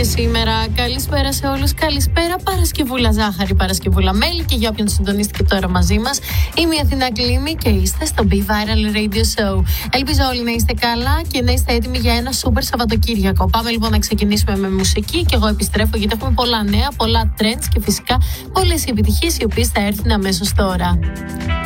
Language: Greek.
σήμερα. Καλησπέρα σε όλους. Καλησπέρα Παρασκευούλα Ζάχαρη, Παρασκευούλα Μέλη και για όποιον συντονίστηκε τώρα μαζί μας. Είμαι η Αθηνά Κλήμη και είστε στο Be Viral Radio Show. Ελπίζω όλοι να είστε καλά και να είστε έτοιμοι για ένα σούπερ Σαββατοκύριακο. Πάμε λοιπόν να ξεκινήσουμε με μουσική και εγώ επιστρέφω γιατί έχουμε πολλά νέα, πολλά trends και φυσικά πολλές επιτυχίες οι οποίες θα έρθουν αμέσως τώρα.